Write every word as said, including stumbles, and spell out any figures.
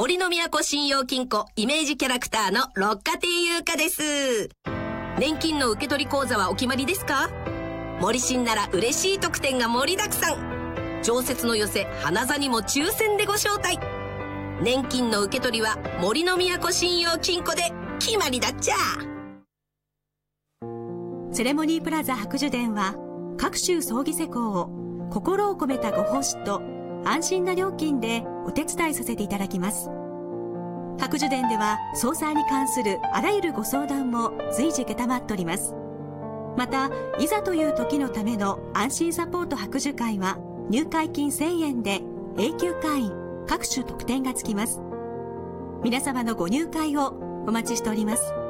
森の都信用金庫イメージキャラクターの六花亭優香です。年金の受け取り口座はお決まりですか？森信なら嬉しい特典が盛りだくさん。常設の寄せ花座にも抽選でご招待。年金の受け取りは森の都信用金庫で決まりだっちゃ。 セレモニープラザ白樹殿は各種葬儀施工を心を込めたご奉仕と安心な料金でお手伝いさせていただきます。白樹殿では葬祭に関するあらゆるご相談も随時承っております。またいざという時のための安心サポート白樹会は入会金せんえんで永久会員各種特典がつきます。皆様のご入会をお待ちしております。